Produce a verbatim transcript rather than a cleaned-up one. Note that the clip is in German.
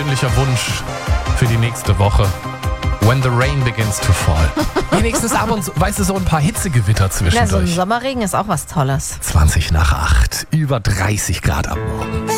persönlicher Wunsch für die nächste Woche. When the rain begins to fall. Wenigstens ab und zu, weißt du, so ein paar Hitzegewitter Ja, so ein zwischendurch. Sommerregen ist auch was Tolles. zwanzig nach acht, über dreißig Grad am Morgen.